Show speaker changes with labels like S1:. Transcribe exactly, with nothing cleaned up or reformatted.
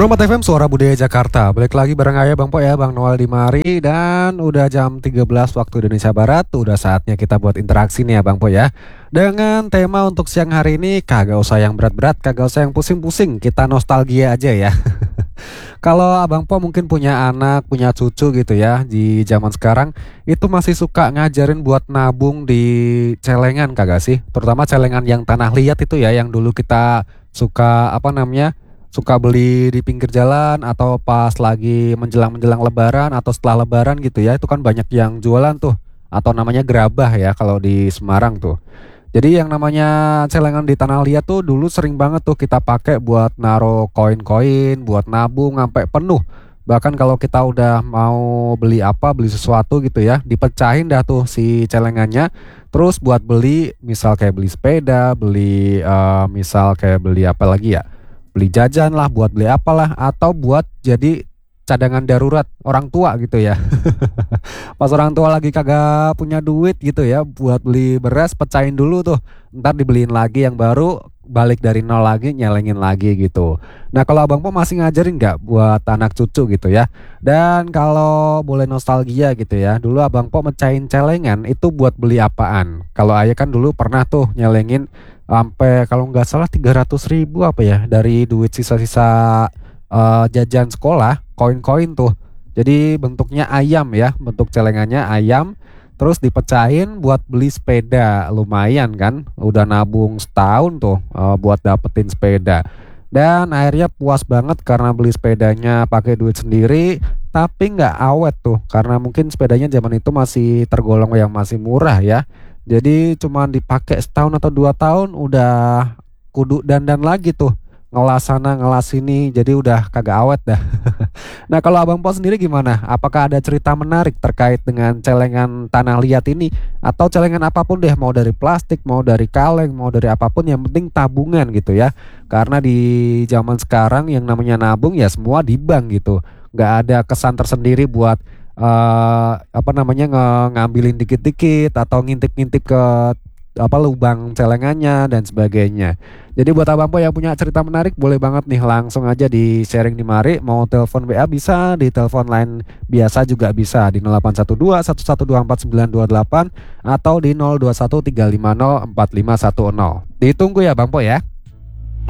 S1: Rumah T F M Suara Budaya Jakarta. Balik lagi bareng saya Bang Po ya, Bang Noel di mari. Dan udah jam tiga belas waktu Indonesia Barat. Udah saatnya kita buat interaksi nih ya Bang Po ya. Dengan tema untuk siang hari ini, kagak usah yang berat-berat, kagak usah yang pusing-pusing, kita nostalgia aja ya. Kalau Abang Po mungkin punya anak, punya cucu gitu ya, di zaman sekarang itu masih suka ngajarin buat nabung di celengan kagak sih? Terutama celengan yang tanah liat itu ya, yang dulu kita suka apa namanya? Suka beli di pinggir jalan atau pas lagi menjelang-menjelang lebaran atau setelah lebaran gitu ya. Itu kan banyak yang jualan tuh, atau namanya gerabah ya kalau di Semarang tuh. Jadi yang namanya celengan di tanah liat tuh dulu sering banget tuh kita pakai buat naro koin-koin, buat nabung sampai penuh. Bahkan kalau kita udah mau beli apa, beli sesuatu gitu ya, dipecahin dah tuh si celengannya. Terus buat beli, misal kayak beli sepeda, beli eh, misal kayak beli apa lagi ya? Beli jajan lah, buat beli apalah, atau buat jadi cadangan darurat orang tua gitu ya. Pas orang tua lagi kagak punya duit gitu ya, buat beli beras, pecahin dulu tuh, ntar dibeliin lagi yang baru, balik dari nol lagi, nyelengin lagi gitu. Nah kalau Abang Po masih ngajarin nggak buat anak cucu gitu ya? Dan kalau boleh nostalgia gitu ya, dulu Abang Po mecahin celengan itu buat beli apaan? Kalau ayah kan dulu pernah tuh nyelengin sampai kalau nggak salah tiga ratus ribu apa ya, dari duit sisa-sisa eh, jajan sekolah, koin-koin tuh. Jadi bentuknya ayam ya, bentuk celengannya ayam. Terus dipecahin buat beli sepeda, lumayan kan? Udah nabung setahun tuh eh, buat dapetin sepeda. Dan akhirnya puas banget karena beli sepedanya pakai duit sendiri, tapi nggak awet tuh, karena mungkin sepedanya zaman itu masih tergolong yang masih murah ya. Jadi cuman dipakai setahun atau dua tahun udah kudu dandan lagi tuh, ngelas sana ngelas sini, jadi udah kagak awet dah. Nah kalau Abang Po sendiri gimana? Apakah ada cerita menarik terkait dengan celengan tanah liat ini? Atau celengan apapun deh, mau dari plastik, mau dari kaleng, mau dari apapun, yang penting tabungan gitu ya. Karena di zaman sekarang yang namanya nabung ya semua di bank gitu. Nggak ada kesan tersendiri buat eh apa namanya nge- ngambilin dikit-dikit atau ngintip-ngintip ke apa lubang celengannya dan sebagainya. Jadi buat Abang Po yang punya cerita menarik, boleh banget nih langsung aja di sharing di mari. Mau telepon W A bisa, di telepon line biasa juga bisa di nol delapan satu dua satu satu dua empat sembilan dua delapan atau di nol dua satu tiga lima nol empat lima satu nol. Ditunggu ya Bang Po ya.